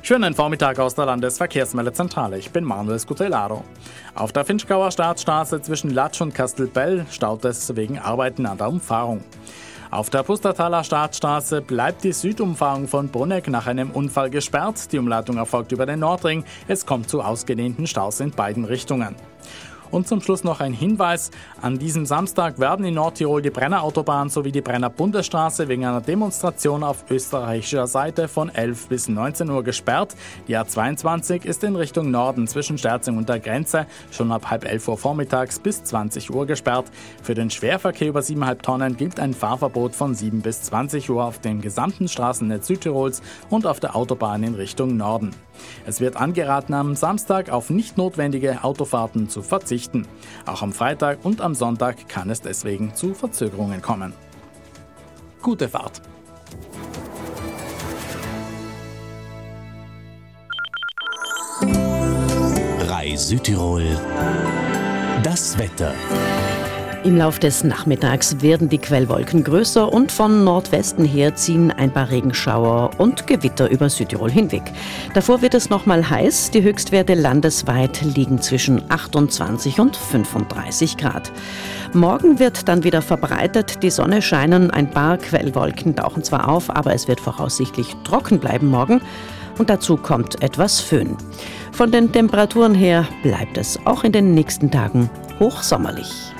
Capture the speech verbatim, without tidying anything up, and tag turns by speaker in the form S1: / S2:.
S1: Schönen Vormittag aus der Landesverkehrsmeldezentrale. Ich bin Manuel Scutellaro. Auf der Finchgauer Staatsstraße zwischen Latsch und Kastelbell staut es wegen Arbeiten an der Umfahrung. Auf der Pustertaler Staatsstraße bleibt die Südumfahrung von Brunegg nach einem Unfall gesperrt. Die Umleitung erfolgt über den Nordring. Es kommt zu ausgedehnten Staus in beiden Richtungen. Und zum Schluss noch ein Hinweis. An diesem Samstag werden in Nordtirol die Brenner Autobahn sowie die Brenner Bundesstraße wegen einer Demonstration auf österreichischer Seite von elf bis neunzehn Uhr gesperrt. Die A zweiundzwanzig ist in Richtung Norden zwischen Sterzing und der Grenze schon ab halb elf Uhr vormittags bis zwanzig Uhr gesperrt. Für den Schwerverkehr über sieben Komma fünf Tonnen gilt ein Fahrverbot von sieben bis zwanzig Uhr auf dem gesamten Straßennetz Südtirols und auf der Autobahn in Richtung Norden. Es wird angeraten, am Samstag auf nicht notwendige Autofahrten zu verzichten. Auch am Freitag und am Sonntag kann es deswegen zu Verzögerungen kommen. Gute Fahrt!
S2: Rai Südtirol. Das Wetter.
S3: Im Lauf des Nachmittags werden die Quellwolken größer und von Nordwesten her ziehen ein paar Regenschauer und Gewitter über Südtirol hinweg. Davor wird es nochmal heiß. Die Höchstwerte landesweit liegen zwischen achtundzwanzig und fünfunddreißig Grad. Morgen wird dann wieder verbreitet die Sonne scheinen. Ein paar Quellwolken tauchen zwar auf, aber es wird voraussichtlich trocken bleiben morgen. Und dazu kommt etwas Föhn. Von den Temperaturen her bleibt es auch in den nächsten Tagen hochsommerlich.